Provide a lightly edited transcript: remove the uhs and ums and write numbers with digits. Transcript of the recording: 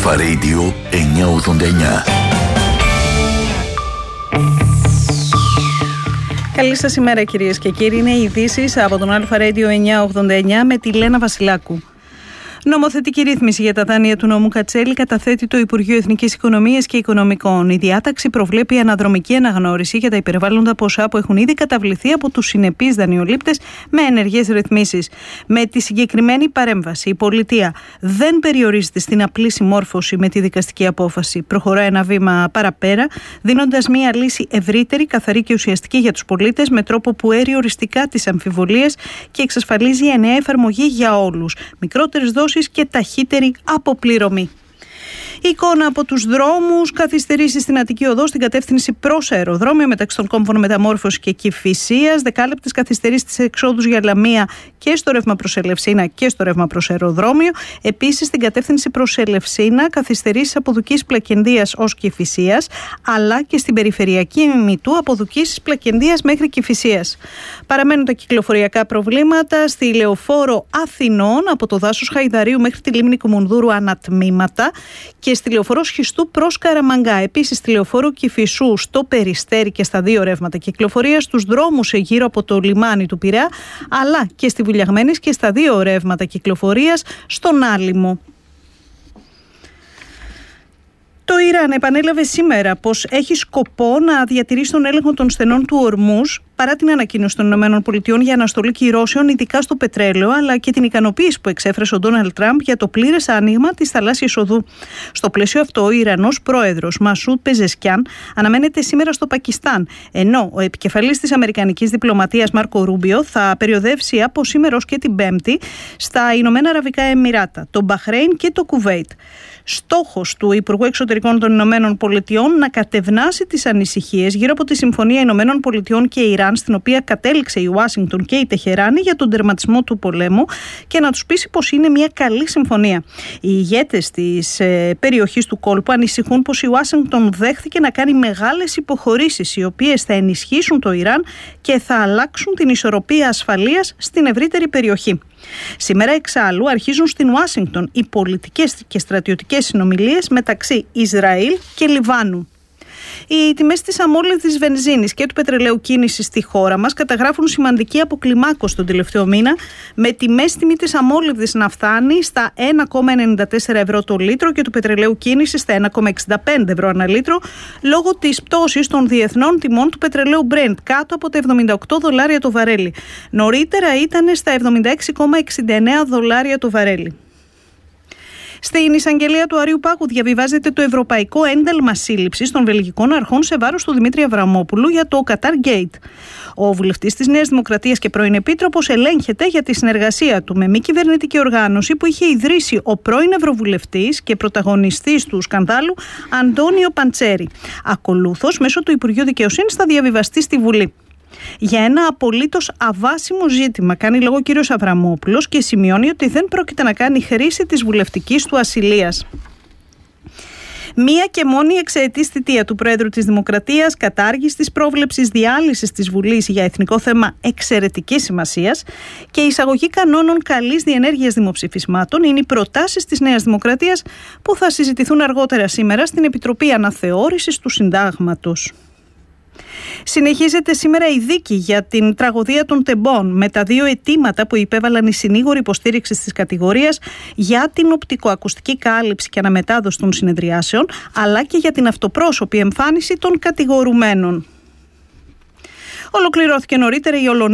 Αλφα Radio 989. Καλή σας ημέρα κυρίες και κύριοι. Είναι οι ειδήσεις από τον Αλφα Radio 989 με τη Λένα Βασιλάκου. Νομοθετική ρύθμιση για τα δάνεια του νόμου Κατσέλη καταθέτει το Υπουργείο Εθνικής Οικονομίας και Οικονομικών. Η διάταξη προβλέπει αναδρομική αναγνώριση για τα υπερβάλλοντα ποσά που έχουν ήδη καταβληθεί από τους συνεπείς δανειολήπτες με ενεργές ρυθμίσεις. Με τη συγκεκριμένη παρέμβαση, η πολιτεία δεν περιορίζεται στην απλή συμμόρφωση με τη δικαστική απόφαση. Προχωρά ένα βήμα παραπέρα, δίνοντας μία λύση ευρύτερη, καθαρή και ουσιαστική για τους πολίτες, με τρόπο που έρει οριστικά τις αμφιβολίες και εξασφαλίζει ενιαία εφαρμογή για όλους. Μικρότερες δόσεις και ταχύτερη αποπληρωμή. Η εικόνα από τους δρόμους: καθυστερήσεις στην Αττική Οδό στην κατεύθυνση προς αεροδρόμιο μεταξύ των κόμβων Μεταμόρφωσης και Κηφισίας, δεκάλεπτες καθυστερήσεις στις εξόδους για Λαμία και στο ρεύμα προς Ελευσίνα και στο ρεύμα προς αεροδρόμιο. Επίσης στην κατεύθυνση προς Ελευσίνα, καθυστερήσεις από Δουκής Πλακενδίας ως Κηφισίας, αλλά και στην περιφερειακή ημιτού από Δουκής Πλακενδίας μέχρι Κηφισίας. Παραμένουν τα κυκλοφοριακά προβλήματα στη Λεωφόρο Αθηνών από το δάσος Χαϊδαρίου μέχρι τη λίμνη Κουμουνδούρου ανατμήματα και στη Λεωφόρο Σχιστού προς Καραμαγκά. Επίσης στη Λεωφόρο Κηφισού στο Περιστέρι και στα δύο ρεύματα κυκλοφορίας, στους δρόμους γύρω από το λιμάνι του Πειραιά, αλλά και στη Βουλιαγμένης και στα δύο ρεύματα κυκλοφορίας στον Άλυμο. Το Ιράν επανέλαβε σήμερα πως έχει σκοπό να διατηρήσει τον έλεγχο των στενών του Ορμούζ παρά την ανακοίνωση των ΗΠΑ για αναστολή κυρώσεων, ειδικά στο πετρέλαιο, αλλά και την ικανοποίηση που εξέφρασε ο Ντόναλντ Τραμπ για το πλήρες άνοιγμα της θαλάσσιας οδού. Στο πλαίσιο αυτό, ο Ιρανός πρόεδρος Μασούντ Πεζεσκιάν αναμένεται σήμερα στο Πακιστάν, ενώ ο επικεφαλής της αμερικανικής διπλωματίας Μάρκο Ρούμπιο θα περιοδεύσει από σήμερα ως και την Πέμπτη στα Ηνωμένα Αραβικά Εμιράτα, το Μπαχρέιν και το Κουβέιτ. Στόχος του Υπουργού Εξωτερικών των Ηνωμένων Πολιτειών να κατευνάσει τις ανησυχίες γύρω από τη Συμφωνία Ηνωμένων Πολιτειών και Ιράν, στην οποία κατέληξε η Ουάσιγκτον και η Τεχεράνη για τον τερματισμό του πολέμου, και να τους πείσει πως είναι μια καλή συμφωνία. Οι ηγέτες της περιοχής του κόλπου ανησυχούν πως η Ουάσιγκτον δέχθηκε να κάνει μεγάλες υποχωρήσεις, οι οποίες θα ενισχύσουν το Ιράν και θα αλλάξουν την ισορροπία ασφαλείας στην ευρύτερη περιοχή. Σήμερα εξάλλου αρχίζουν στην Ουάσιγκτον οι πολιτικές και στρατιωτικές συνομιλίες μεταξύ Ισραήλ και Λιβάνου. Οι τιμές της αμόλυβδης βενζίνης και του πετρελαίου κίνησης στη χώρα μας καταγράφουν σημαντική αποκλιμάκωση τον τελευταίο μήνα, με τιμές τιμή της αμόλυβδης να φτάνει στα 1,94 ευρώ το λίτρο και του πετρελαίου κίνησης στα 1,65 ευρώ ανά λίτρο, λόγω της πτώσης των διεθνών τιμών του πετρελαίου Brent κάτω από τα $78 το βαρέλι. Νωρίτερα ήταν στα $76,69 το βαρέλι. Στην εισαγγελία του Αρείου Πάγου διαβιβάζεται το ευρωπαϊκό ένταλμα σύλληψης των βελγικών αρχών σε βάρος του Δημήτρη Αβραμόπουλου για το Qatar Gate. Ο βουλευτής της Νέας Δημοκρατίας και πρώην επίτροπος ελέγχεται για τη συνεργασία του με μη κυβερνητική οργάνωση που είχε ιδρύσει ο πρώην ευρωβουλευτής και πρωταγωνιστής του σκανδάλου Αντώνιο Παντσέρη. Ακολούθως, μέσω του Υπουργείου Δικαιοσύνης θα διαβιβαστεί στη Βουλή. Για ένα απολύτως αβάσιμο ζήτημα κάνει λόγο ο κύριος Αβραμόπουλος και σημειώνει ότι δεν πρόκειται να κάνει χρήση της βουλευτικής του ασυλίας. Μία και μόνη εξαετής θητεία του Προέδρου της Δημοκρατίας, κατάργηση της πρόβλεψης διάλυσης της Βουλής για εθνικό θέμα εξαιρετικής σημασίας και εισαγωγή κανόνων καλής διενέργειας δημοψηφισμάτων είναι οι προτάσεις της Νέας Δημοκρατίας που θα συζητηθούν αργότερα σήμερα στην Επιτροπή Αναθεώρησης του Συντάγματος. Συνεχίζεται σήμερα η δίκη για την τραγωδία των Τεμπών, με τα δύο αιτήματα που υπέβαλαν οι συνήγοροι υποστήριξης της κατηγορίας για την οπτικοακουστική κάλυψη και αναμετάδοση των συνεδριάσεων, αλλά και για την αυτοπρόσωπη εμφάνιση των κατηγορουμένων. Ολοκληρώθηκε νωρίτερα η